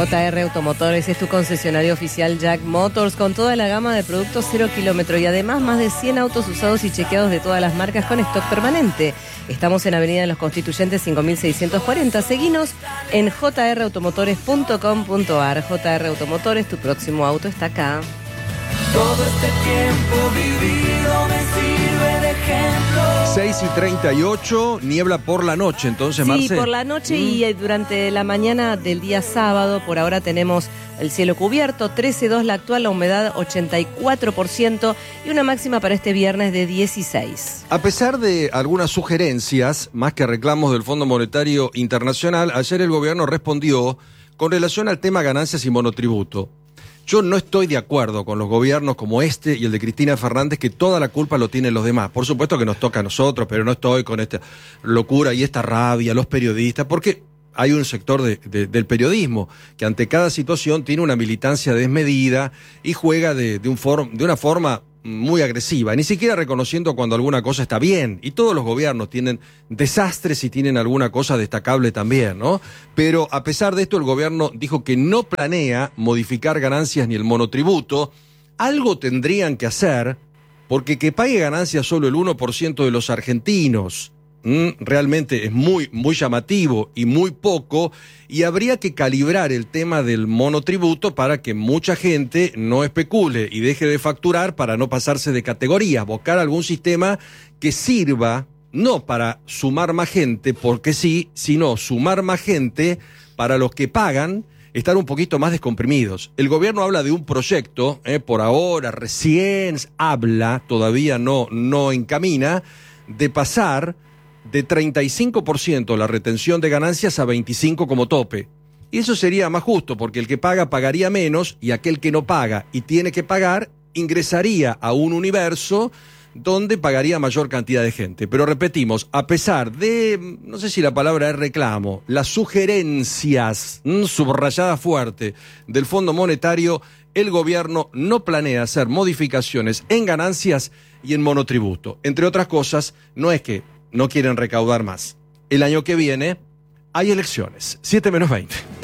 JR Automotores es tu concesionario oficial Jack Motors con toda la gama de productos 0 kilómetro y además más de 100 autos usados y chequeados de todas las marcas con stock permanente. Estamos en Avenida de los Constituyentes 5640. Seguinos en jrautomotores.com.ar. JR Automotores, tu próximo auto está acá. Todo este tiempo vivido me sirve de ejemplo. 6:38, niebla por la noche, entonces, Marce. Sí, por la noche y durante la mañana del día sábado. Por ahora tenemos el cielo cubierto, 13,2 la actual, la humedad 84% y una máxima para este viernes de 16. A pesar de algunas sugerencias, más que reclamos del Fondo Monetario Internacional, ayer el gobierno respondió con relación al tema ganancias y monotributo. Yo no estoy de acuerdo con los gobiernos como este y el de Cristina Fernández, que toda la culpa lo tienen los demás. Por supuesto que nos toca a nosotros, pero no estoy con esta locura y esta rabia, los periodistas, porque hay un sector del periodismo que ante cada situación tiene una militancia desmedida y juega de una forma muy agresiva, ni siquiera reconociendo cuando alguna cosa está bien. Y todos los gobiernos tienen desastres y tienen alguna cosa destacable también, ¿no? Pero a pesar de esto, el gobierno dijo que no planea modificar ganancias ni el monotributo. Algo tendrían que hacer, porque que pague ganancias solo el 1% de los argentinos realmente es muy, muy llamativo y muy poco, y habría que calibrar el tema del monotributo para que mucha gente no especule y deje de facturar para no pasarse de categoría, buscar algún sistema que sirva no para sumar más gente porque sí, sino sumar más gente para los que pagan, estar un poquito más descomprimidos. El gobierno habla de un proyecto, por ahora recién habla, todavía no encamina, de pasar de 35% la retención de ganancias a 25% como tope. Y eso sería más justo, porque el que paga pagaría menos y aquel que no paga y tiene que pagar ingresaría a un universo donde pagaría mayor cantidad de gente. Pero repetimos, a pesar de, no sé si la palabra es reclamo, las sugerencias subrayadas fuerte del Fondo Monetario, el gobierno no planea hacer modificaciones en ganancias y en monotributo. Entre otras cosas, no es que no quieren recaudar más. El año que viene hay elecciones. 7:20.